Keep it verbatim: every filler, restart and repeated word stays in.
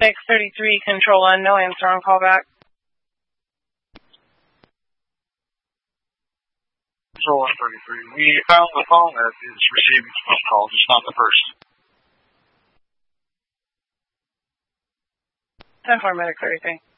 six thirty-three, control on, no answer on callback. Control one thirty-three. We found the phone that is receiving phone calls. It's not the person. ten four medic thirty-three.